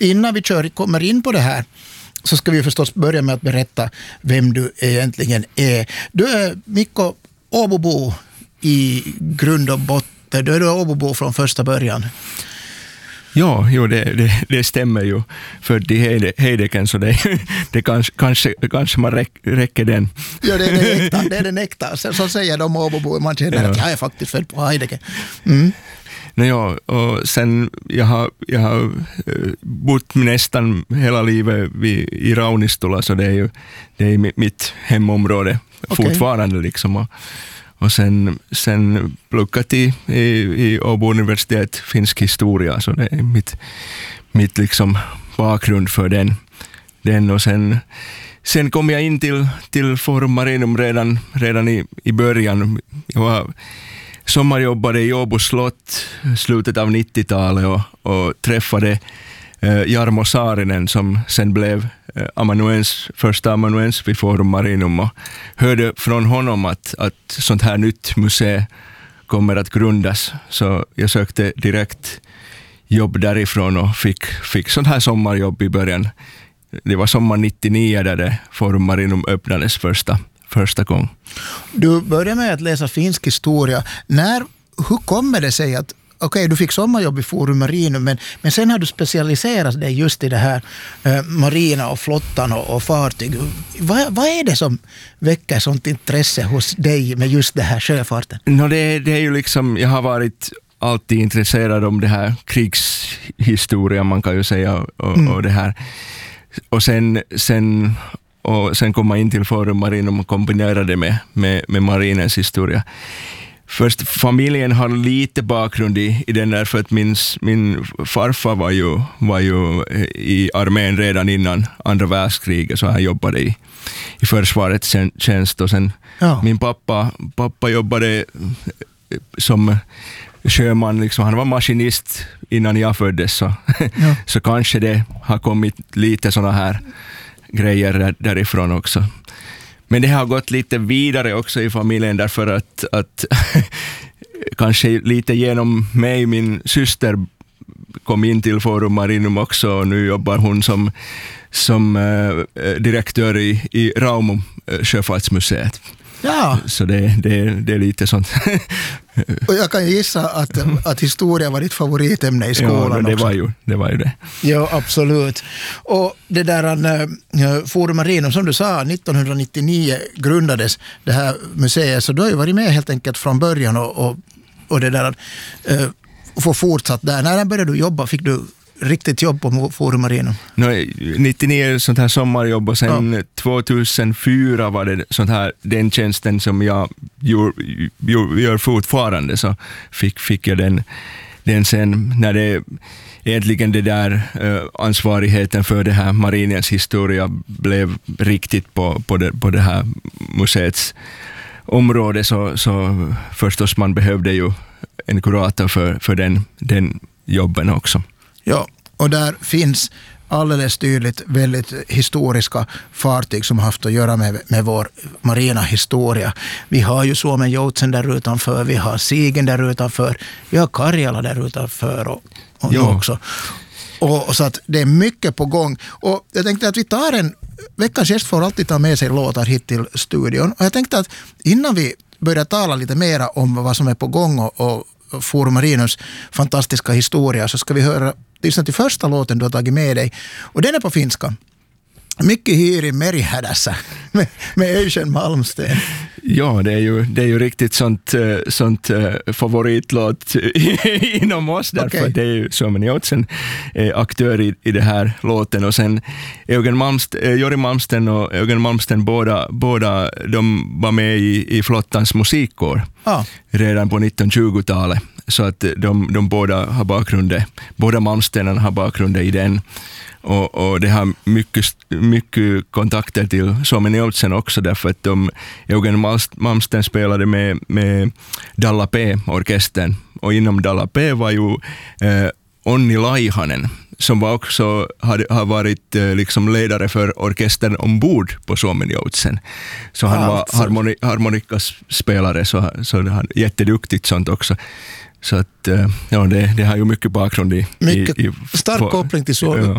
innan vi kommer in på det här så ska vi förstås börja med att berätta vem du egentligen är. Du är Mikko Åbobo i grund och botten. Du är Åbobo från första början. Ja, jo, det stämmer ju. För i Heideken så det kanske man räcker den. Ja, det är den äkta. Så säger de Åbobo, man känner att jag är faktiskt född på Heideken. Mm. Ja, och sen jag har bott nästan hela livet i Raunistola, så det är mitt hemområde fortfarande liksom. Och sen pluggat i Åbo universitet finsk historia, så det är mitt liksom bakgrund för den. Och sen kom jag in till Forum Marinum redan i början. Jag sommarjobbade i Åbo slott slutet av 90-talet och träffade Jarmo Saarinen som sen blev första amanuens vid Forum Marinum, och hörde från honom att sånt här nytt museum kommer att grundas. Så jag sökte direkt jobb därifrån och fick sånt här sommarjobb i början. Det var sommar 99 där det Forum Marinum öppnades första gång. Du började med att läsa finsk historia. Hur kommer det sig att du fick sommarjobb i Forum Marinum, men sen har du specialiserat dig just i det här marina och flottan och fartyg. Vad är det som väcker sånt intresse hos dig med just det här sjöfarten? Det är ju liksom, jag har varit alltid intresserad om det här krigshistoria, man kan ju säga, och det här. Och sen kom man in till Forum Marinum och kombinerade med marinens historia. Först, familjen har lite bakgrund i den där, för att min farfar var ju i armén redan innan andra världskriget, så han jobbade i försvarets tjänst. Och sen min pappa jobbade som sjöman, liksom, han var maskinist innan jag föddes, så kanske det har kommit lite såna här grejer därifrån också. Men det har gått lite vidare också i familjen, därför att kanske lite genom mig, min syster kom in till Forum Marinum också, och nu jobbar hon som direktör i Raumum sjöfartsmuseet. Ja. Så det är lite sånt. Och jag kan gissa att historia var ditt favoritämne i skolan. Ja, det var ju det. Ja, absolut. Och det där Forum Marinum, som du sa, 1999 grundades det här museet, så du har ju varit med helt enkelt från början och det där få fortsatt där. När började du jobba? Fick du riktigt jobb på Forum Marinum? 99 sånt här sommarjobb, och sen 2004 var det sånt här, den tjänsten som jag gör fortfarande, så fick jag den sen när det egentligen det där ansvarigheten för det här marinens historia blev riktigt på det här museets område, så förstås man behövde ju en kurator för den jobben också. Ja, och där finns alldeles tydligt väldigt historiska fartyg som har haft att göra med vår marina historia. Vi har ju Suomen Joutsen där utanför, vi har Sigen där utanför, vi har Karjala där utanför och också. Och så att det är mycket på gång. Och jag tänkte att vi tar veckans gäst får alltid ta med sig låtar hit till studion. Och jag tänkte att innan vi börjar tala lite mera om vad som är på gång och Forum Marinums fantastiska historia, så ska vi lyssna till första låten du har tagit med dig. Och den är på finska. Mycket hyr merihädässä med Eugen Malmsten. Ja, det är ju riktigt sånt favoritlåt inom oss, därför det är ju Suomen Joutsen aktör i det här låten, och sen Jori Malmsten och Eugen Malmsten båda de var med i flottans musikkår redan på 1920-talet, så att de båda har båda Malmstenen har bakgrund i den. Och det har mycket kontakter till Suomen Joutsen också, därför att Eugen Malmsten spelade med Dalla P-orkestern, och inom Dalla P var ju Onni Laihanen, som var också har varit liksom ledare för orkestern ombord på Suomen Joutsen. Så han var harmonikaspelare, så han jätteduktigt sånt också. Så att det har ju mycket bakgrund i stark koppling till